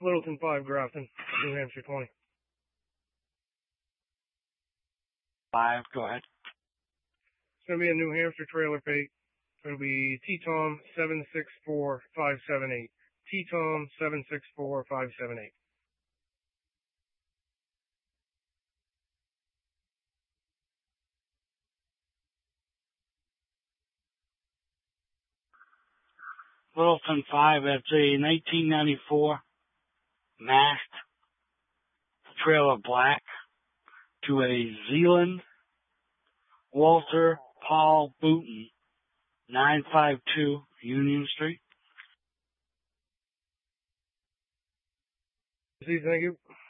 Littleton 5, Grafton, New Hampshire 20. 5, go ahead. It's going to be a New Hampshire trailer pay. It'll be T-Tom 764578. T-Tom 764578. Littleton 5, that's a 1994 masked trailer black to a Zealand Walter Paul Booton, 952 Union Street. Thank you.